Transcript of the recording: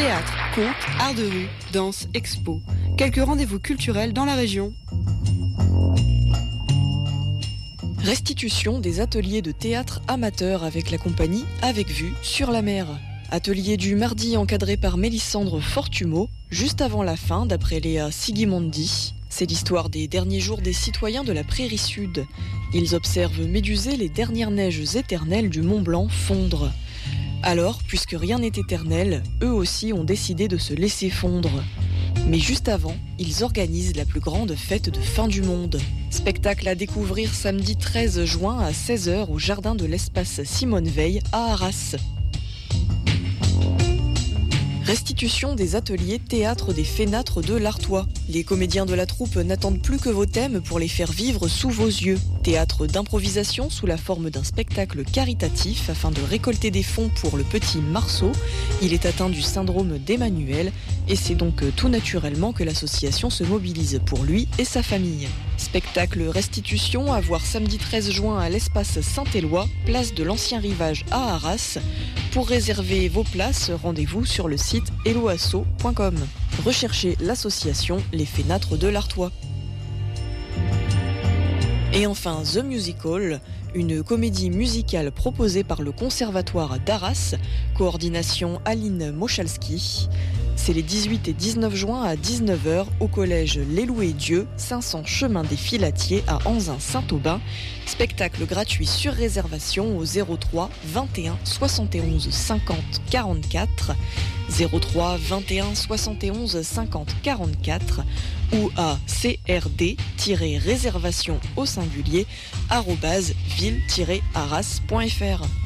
Théâtre, contes, art de rue, danse, expo. Quelques rendez-vous culturels dans la région. Restitution des ateliers de théâtre amateurs avec la compagnie Avec Vue sur la mer. Atelier du mardi encadré par Mélissandre Fortumeau, juste avant la fin d'après Léa Sigimondi. C'est l'histoire des derniers jours des citoyens de la Prairie Sud. Ils observent méduser les dernières neiges éternelles du Mont Blanc fondre. Alors, puisque rien n'est éternel, eux aussi ont décidé de se laisser fondre. Mais juste avant, ils organisent la plus grande fête de fin du monde. Spectacle à découvrir samedi 13 juin à 16h au jardin de l'espace Simone Veil à Arras. Restitution des ateliers théâtre des Fénâtres de l'Artois. Les comédiens de la troupe n'attendent plus que vos thèmes pour les faire vivre sous vos yeux. Théâtre d'improvisation sous la forme d'un spectacle caritatif afin de récolter des fonds pour le petit Marceau. Il est atteint du syndrome d'Emmanuel et c'est donc tout naturellement que l'association se mobilise pour lui et sa famille. Spectacle restitution à voir samedi 13 juin à l'espace Saint-Éloi, place de l'Ancien Rivage à Arras. Pour réserver vos places, rendez-vous sur le site helloasso.com. Recherchez l'association Les Fénâtres de l'Artois. Et enfin The Musical, une comédie musicale proposée par le Conservatoire d'Arras, coordination Aline Mochalski. C'est les 18 et 19 juin à 19h au collège L'Éloué Dieu, 500 chemin des Filatiers à Anzin-Saint-Aubin. Spectacle gratuit sur réservation au 03 21 71 50 44, 03 21 71 50 44 ou à crd-réservation au singulier @ville-arras.fr.